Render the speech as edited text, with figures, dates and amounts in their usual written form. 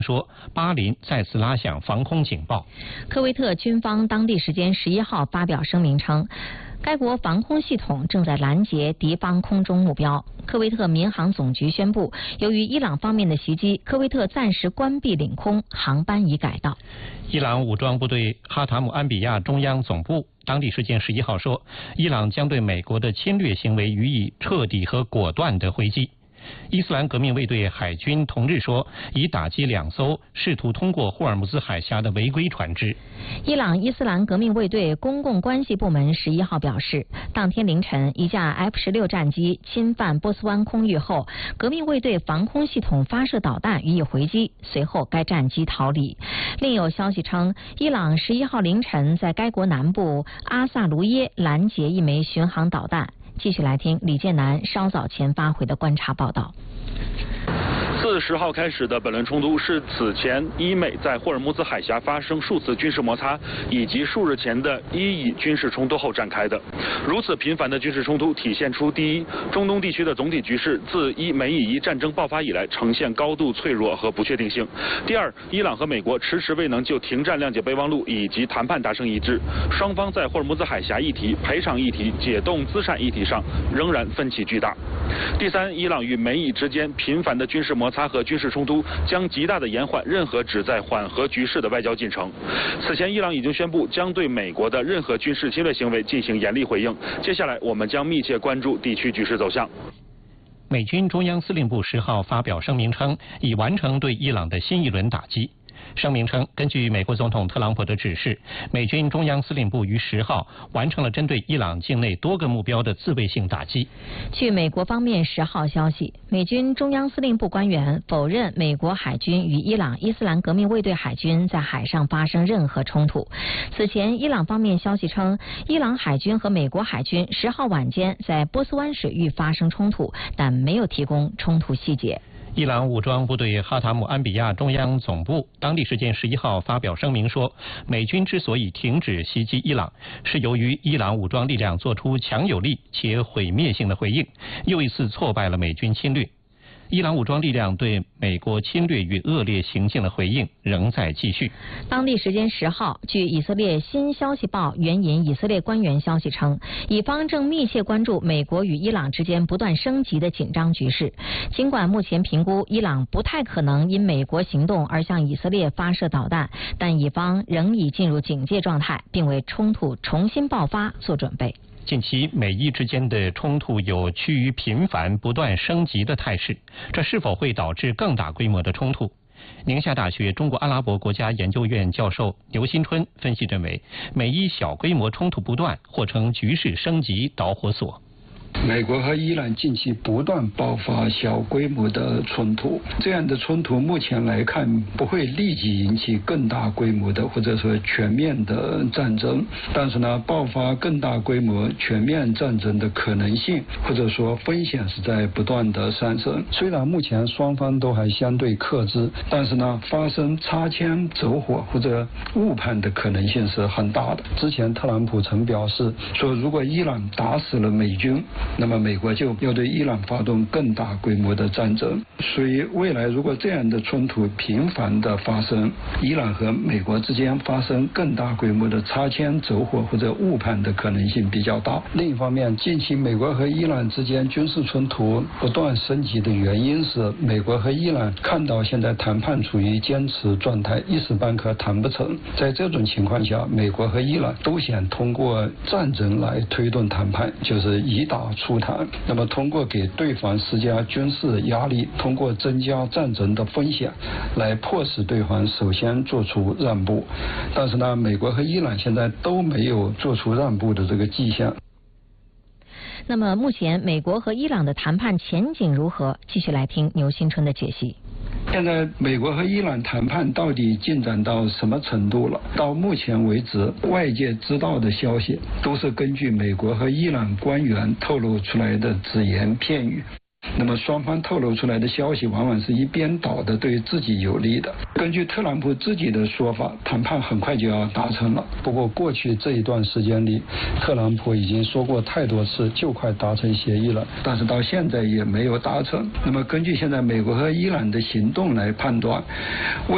说，巴林再次拉响防空警报。 科威特军方当地时间11号发表声明称，该国防空系统正在拦截敌方空中目标。科威特民航总局宣布，由于伊朗方面的袭击，科威特暂时关闭领空，航班已改道。 伊朗武装部队哈塔姆安比亚中央总部当地时间11号说，伊朗将对美国的侵略行为予以彻底和果断的回击。伊斯兰革命卫队海军同日说，已打击2艘试图通过霍尔木兹海峡的违规船只。 伊朗伊斯兰革命卫队公共关系部门11号表示，当天凌晨一架 F-16战机侵犯波斯湾空域后，革命卫队防空系统发射导弹予以回击，随后该战机逃离。另有消息称，伊朗11号凌晨在该国南部阿萨卢耶拦截一枚巡航导弹。继续来听李建南稍早前发回的观察报道。 自10号开始的本轮冲突是此前伊美在霍尔木兹海峡发生数次军事摩擦，以及数日前的伊以军事冲突后展开的。如此频繁的军事冲突体现出第一，中东地区的总体局势自美以伊战争爆发以来呈现高度脆弱和不确定性；第二，伊朗和美国迟迟未能就停战谅解备忘录以及谈判达成一致，双方在霍尔木兹海峡议题、赔偿议题、解冻资产议题上仍然分歧巨大；第三，伊朗与美以之间频繁的军事摩擦和军事冲突将极大的延缓任何旨在缓和局势的外交进程。此前，伊朗已经宣布将对美国的任何军事侵略行为进行严厉回应。接下来，我们将密切关注地区局势走向。 美军中央司令部10号发表声明称，已完成对伊朗的新一轮打击。声明称，根据美国总统特朗普的指示，美军中央司令部于10号完成了针对伊朗境内多个目标的自卫性打击。 据美国方面10号消息，美军中央司令部官员否认美国海军与伊朗伊斯兰革命卫队海军在海上发生任何冲突。此前，伊朗方面消息称，伊朗海军和美国海军10号晚间在波斯湾水域发生冲突，但没有提供冲突细节。 伊朗武装部队哈塔姆安比亚中央总部当地时间11号发表声明说，美军之所以停止袭击伊朗，是由于伊朗武装力量做出强有力且毁灭性的回应，又一次挫败了美军侵略。伊朗武装力量对美国侵略与恶劣行径的回应仍在继续。 当地时间10号，据以色列新消息报援引以色列官员消息称，以方正密切关注美国与伊朗之间不断升级的紧张局势。尽管目前评估伊朗不太可能因美国行动而向以色列发射导弹，但以方仍已进入警戒状态，并为冲突重新爆发做准备。 近期美伊之间的冲突有趋于频繁、不断升级的态势，这是否会导致更大规模的冲突？宁夏大学中国阿拉伯国家研究院教授刘新春分析认为，美伊小规模冲突不断，或成局势升级导火索。 美国和伊朗近期不断爆发小规模的冲突，这样的冲突目前来看不会立即引起更大规模的或者说全面的战争，但是呢，爆发更大规模全面战争的可能性或者说风险是在不断的上升。虽然目前双方都还相对克制，但是呢，发生擦枪走火或者误判的可能性是很大的。之前特朗普曾表示说，如果伊朗打死了美军，那么美国就要对伊朗发动更大规模的战争。所以未来如果这样的冲突频繁的发生，伊朗和美国之间发生更大规模的擦枪走火或者误判的可能性比较大。另一方面，近期美国和伊朗之间军事冲突不断升级的原因是，美国和伊朗看到现在谈判处于坚持状态，一时半刻谈不成。在这种情况下，美国和伊朗都想通过战争来推动谈判，就是以打促谈，那么通过给对方施加军事压力，通过增加战争的风险，来迫使对方首先做出让步。但是呢，美国和伊朗现在都没有做出让步的这个迹象。 那么目前美国和伊朗的谈判前景如何？继续来听牛新春的解析。 现在美国和伊朗谈判到底进展到什么程度了？到目前为止，外界知道的消息都是根据美国和伊朗官员透露出来的只言片语。那么双方透露出来的消息往往是一边倒的，对自己有利的。根据特朗普自己的说法，谈判很快就要达成了。不过过去这一段时间里，特朗普已经说过太多次就快达成协议了，但是到现在也没有达成。那么根据现在美国和伊朗的行动来判断，